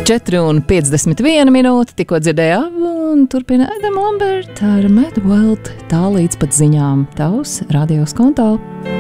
4:51 minūte, tikko dzirdējām, un turpina Adam Lambert ar Mad World, tā līdz pat ziņām. Tavs radios konto.